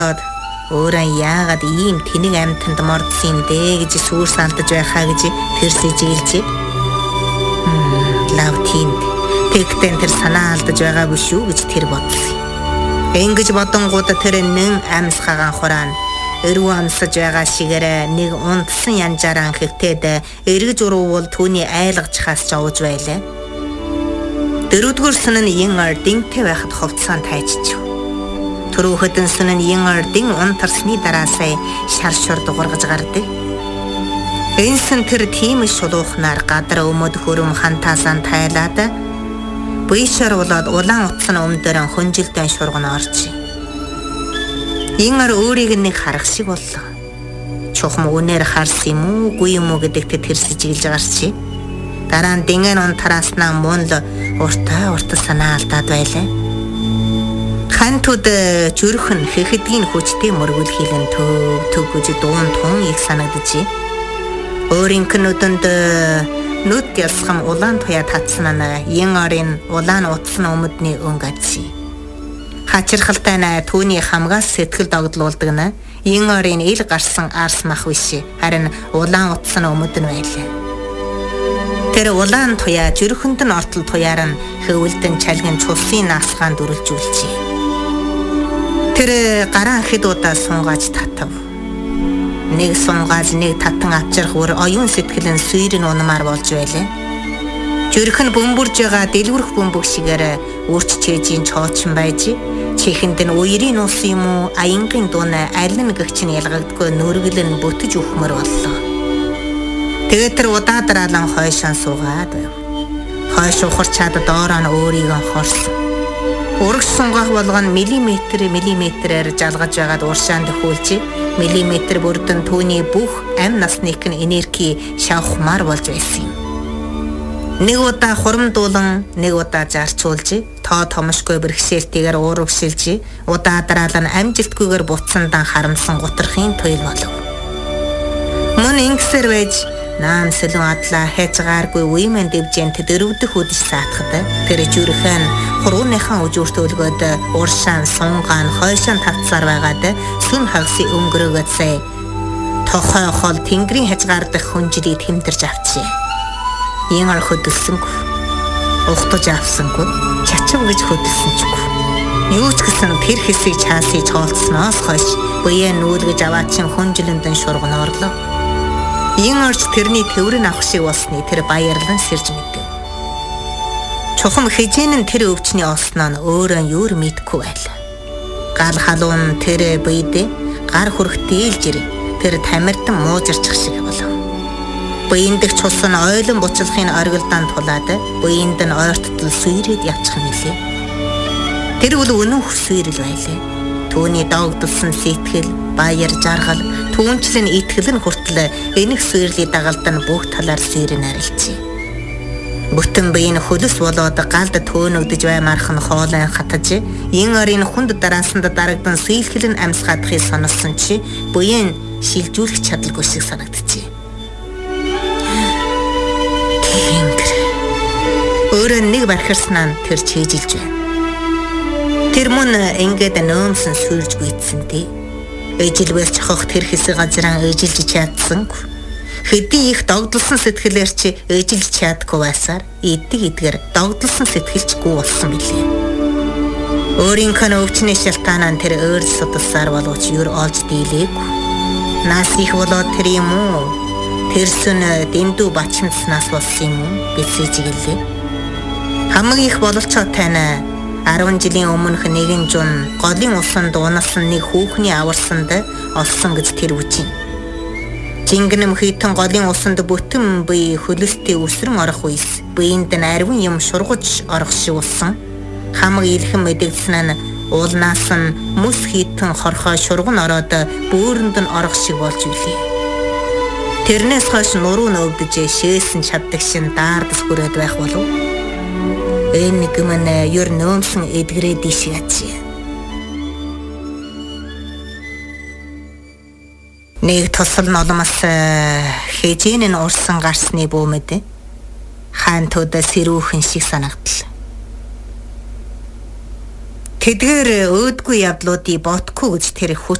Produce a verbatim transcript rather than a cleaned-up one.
өөрөө яагаад ийм тэнэг амьтанд мордсон юм бэ гэж сүрс алдаж байхаа гэж тэр сэжиглэж. Лав тийм. Тэгтэн тэр санаа алдаж байгаа биш үү гэж тэр бодлоо. Ингэж бодонгууд тэр нэн амьсгагаан хураана. Өрөө амсаж байгаа шигээр нэг унтсан янжаараа хэвтээд эргэж уруувал түүний айлгачхаас ч овж байлаа. Дөрөвдүгээр сүн нь ин ардинтэй байхад ховцаан тайчиж. Төрөөхөдөн сүн нь ин ардин унтарсны дараасаа шар шур дуургаж гардаг. Энсэн тэр тийм шулуухнаар гадар өмөд хөрөм хантаасан тайлаад буйшаар болоод улаан утсан өмдөр хөнжилтэн шурган орж. Ингар өөрийг нэг харах шиг боллоо. Чухам үнээр харсан юм уу, үгүй юм уу гэдэгт тэр сэжиглэж гарчи. Дараа нь дэнгэн унтараснаа мөн л уртаа уртаа санаа алдаад байлаа. Хантууд зүрхэн хэхэдгийн хүчтэй мөргөл хилэн төв төв гэж дуун тун их санагдаж. Өөрийнх нь нүдэнд нүд ялсгам улаан туяа татсан нь ин орын улаан утсан өмөдний өнгөцси. Хачирхалтай нь түүний хамгаас сэтгэл догдлуулдаг нь ин орын ил гарсан арс мах биш, харин улаан утсан өмөд нь байлаа. Тэр улаан туяа зүрхэнд нь ортол туяар нь хөвөлдөн чалгин цусын наасгаан дүрлжүүлчихэ. Тэр гараа хэд удаа сунгааж татав. Нэг сунгааж нэг татан авчрах өөр оюун сэтгэл нь сүйр нь унмаар болж байлаа. Зүрх нь бөмбөрж байгаа дэлгүрх бөмбөг шигээр өөрч чэжийн чоочин байж, чихэнд нь уярын ус юм уу, аянгийн дуунаа аль нь гэгч нь ялгагдгүй нүргэл нь бүтэж өхмөр боллоо. Тэгээд тэр удаа дараалан хойшоо суугаад байв. Хойш ухарчаад доороо нь өөрийгөө хорсон. Урагш сунгаах болгон миллиметр миллиметрээр жалгаж байгаад уршаанд хөлж, миллиметр бүрдэн түүний бүх амь насных нь энерги шавхмаар болж байсан юм. Нэг удаа хурамдуулан, нэг удаа зарцуулж, тоо томшгүй бэрхшээлтэйгээр уурагшилж, удаа дараалан амжилтгүйгээр буцандан харамсан гутрахын туйл болов. Мөн ингэсээр байж наан сэлэн адлаа хайцгааргүй үемэн дэвжэнт дөрөвдөх үдс саатахад тэр зүрхэн хурууныхаа үжүүрт өлгөөд уршаан сунгаан хойшоо тавцаар байгаад сүн хагсын өнгөрөөгөөсэй тохой хол тэнгэрийн хязгаардах хүнжлийг тэмдэрж авчээ. Янгар хөдөлсөнгүй, ухтаж авсангүй, чачав гэж хөдөлсөнчгүй. Юу ч гэсэн тэр хэсгийг чаасыг цоолцсноос хойш буяа нүүлгэж аваачин хүнжлэндэн шурган орлоо. Ин орч тэрний төврөн авах шиг болсны тэр баярлан сэрж мэдв. Чухам хижээн нь тэр өвчний олсноо нь өөрөө юур мэдгүй байлаа. Гал халуун тэр бийдэ гар хүрхтэл жир тэр тамиртан муужирчих шиг болов. Буйндх цус нь ойлон буцалхын оргилдаан тулаад буйнд нь ойртол сүйрээд явчих юм лээ. Тэр бол өнөө хүсвэрэл байлаа. Түүний догдолсон сэтгэл, баяр жаргал, түүнчлэн итгэл нь хүртэл энэх сүйрлийн дагалд нь бүх талаар сүйрэн арилжээ. Бүтэн биеийн хөлөс болоод галд төөнөгдөж баймарх нь хоолой хатаж, ин орын хүнд дараасанд дарагдан сүйхэл нь амьсгаадахыг сонирсон чи буян шилжүүлэх чадалгүй шиг санагджээ. Тэнгэр. Өөрөө нэг бархирснаа тэр чийжилж байна. Тэр мөн ингээд нөөмсөн сүрж гүйцсэн дээ. Эжилвэл чохох тэр хэсэг газраа эжилж чадсангүй. Хэдий их догдлсон сэтгэлээр чи эжилж чаддгүй байсаар идэг идгээр догдлсон сэтгэлчгүй болсон билээ. Өөрийнхөө өвчний шалтгаанаар тэр өөр судалсаар болооч юр олж дийлээгүй. Нас их болоод тэр юм уу? Тэр сүн дэндүү бачимдснаас болсон юм уу? Бисэжиглээ. Хамаг их бололцоо тань арван жилийн өмнөх нэгэн жун голын усан дуунасан нэг хүүхний аварсанд олсон гэж тэр үжин. Жингэнэм хитэн голын усанд бүтэн бие хөлөстэй өсрөн орох үес биеинд нь арвин юм шургаж орох шиг болсон. Хамаг илхэн мэдэгдсэн нь уулнаас нь мөс хитэн хорхоо шурган ороод бөөрөнд нь орох шиг болж үлээ. Тэрнээс хойш нуруу нөвдөж шээсэн чаддаг шин даардас хүрээд байх болов. Энэ гэмэн юр нөөмсөн эдгэрээ диш ячи. Нэг тусал noloмос хижээн нь урсан гарсны бөөмөд хаантууд сэрүүхэн шиг санагдлаа. Тэдгээр өөдгүй явдлуудыг бодохгүй гэж тэр